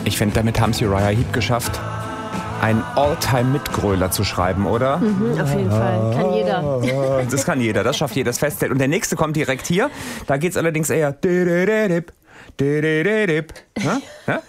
Ich finde, damit haben es Uriah Heep geschafft, einen All-Time-Mitgröler zu schreiben, oder? Auf jeden Fall. Kann jeder. Das kann jeder, das schafft jeder, das festhält. Und der nächste kommt direkt hier. Da geht es allerdings eher. Ja? Ja?